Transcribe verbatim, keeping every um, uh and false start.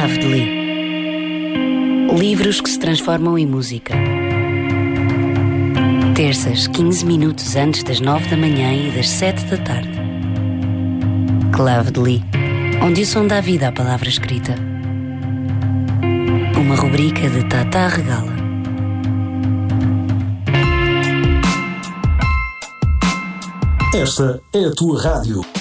Clave de Lí. Livros que se transformam em música. Terças, quinze minutos antes das nove da manhã e das sete da tarde. Clave de Lí, onde o som dá vida à palavra escrita. Uma rubrica de Tata Regala. Esta é a tua rádio.